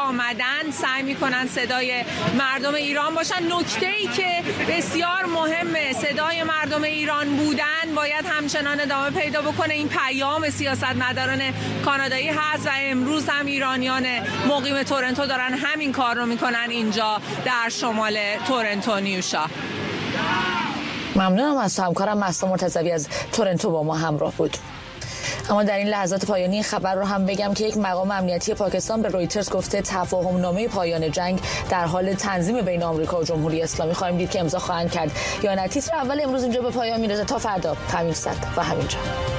آمدن سعی میکنن صدای مردم ایران باشن. نکته‌ای که بسیار مهمه، صدای مردم ایران بودن باید همچنان ادامه پیدا بکنه. این پیام سیاستمداران کانادایی هست و امروز هم ایرانیان مقیم تورنتو دارن همین کار رو میکنن اینجا در شمال تورنتو. نیوشا. ممنونم از همکارم مهسا مرتضوی از تورنتو با ما همراه بود. اما در این لحظات پایانی خبر رو هم بگم که یک مقام امنیتی پاکستان به رویترز گفته تفاهم نامه پایان جنگ در حال تنظیم بین آمریکا و جمهوری اسلامی. خواهیم دید که امضا خواهند کرد یا نه. تیتر اول امروز اینجا به پایان میرسه. تا فردا همین ساعت و همینجا.